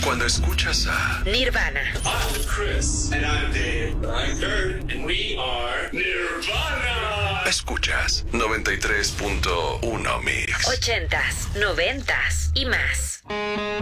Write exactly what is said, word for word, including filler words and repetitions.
Cuando escuchas a Nirvana. I'm Chris. And I'm Dave. I'm Kurt. And we are Nirvana. Escuchas noventa y tres punto uno Mix. Ochentas, noventas y más.